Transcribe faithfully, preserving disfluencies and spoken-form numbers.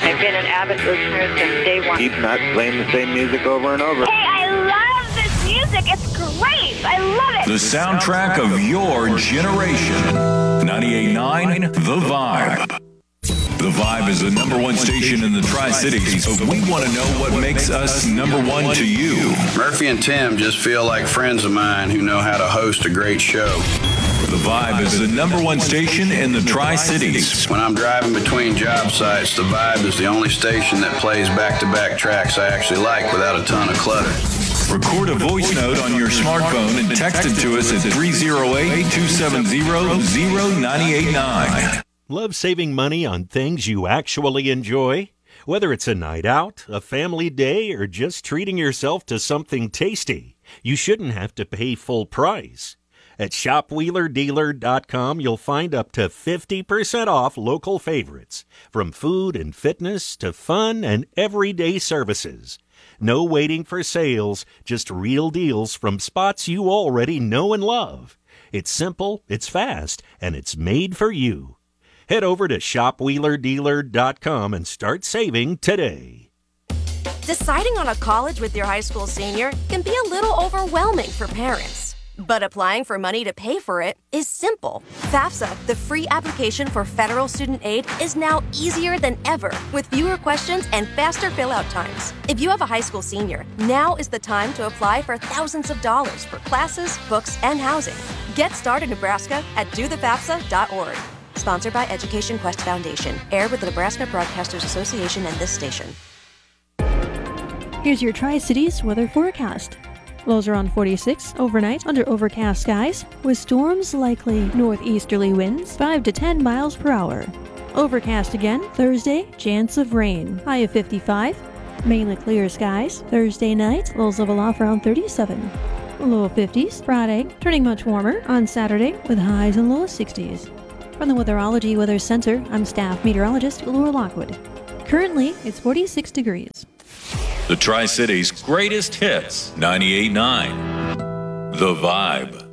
I've been an avid listener since day one. Keep not playing the same music over and over. Hey, I love this music. It's great. I love it. The soundtrack of your generation. ninety-eight point nine The Vibe. The Vibe is the number one station in the Tri-Cities, but we want to know what makes us number one to you. Murphy and Tim just feel like friends of mine who know how to host a great show. The Vibe is the number one station in the Tri-Cities. When I'm driving between job sites, The Vibe is the only station that plays back-to-back tracks I actually like without a ton of clutter. Record a voice note on your smartphone and text it to us at three oh eight, two seven zero, zero nine eight nine. Love saving money on things you actually enjoy? Whether it's a night out, a family day, or just treating yourself to something tasty, you shouldn't have to pay full price. At shop wheeler dealer dot com, you'll find up to fifty percent off local favorites, from food and fitness to fun and everyday services. No waiting for sales, just real deals from spots you already know and love. It's simple, it's fast, and it's made for you. Head over to shop wheeler dealer dot com and start saving today. Deciding on a college with your high school senior can be a little overwhelming for parents. But applying for money to pay for it is simple. FAFSA, the free application for federal student aid, is now easier than ever with fewer questions and faster fill-out times. If you have a high school senior, now is the time to apply for thousands of dollars for classes, books, and housing. Get started, Nebraska, at do the fafsa dot org. Sponsored by Education Quest Foundation. Aired with the Nebraska Broadcasters Association and this station. Here's your Tri-Cities weather forecast. Lows around forty-six overnight under overcast skies with storms likely. Northeasterly winds five to ten miles per hour. Overcast again Thursday, chance of rain. High of fifty-five. Mainly clear skies. Thursday night, lows level off around thirty-seven. Low of fifties. Friday, turning much warmer on Saturday with highs in low sixties. From the Weatherology Weather Center, I'm staff meteorologist Laura Lockwood. Currently, it's forty-six degrees. The Tri-Cities' greatest hits, ninety-eight point nine The Vibe.